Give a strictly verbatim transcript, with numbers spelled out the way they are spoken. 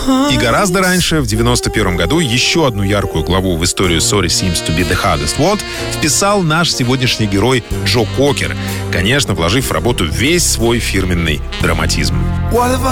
И гораздо раньше, в девяносто первом году, еще одну яркую главу в историю «Sorry seems to be the hardest word» вписал наш сегодняшний герой Джо Кокер, конечно, вложив в работу весь свой фирменный драматизм.